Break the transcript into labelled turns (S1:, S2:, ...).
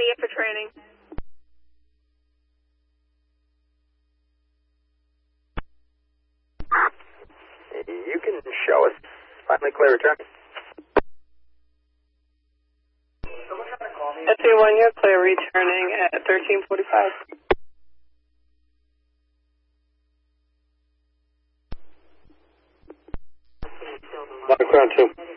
S1: immediate for training.
S2: You can show us. Finally clear return.
S3: SA1, you're clear returning at 1345.
S2: Ground 2.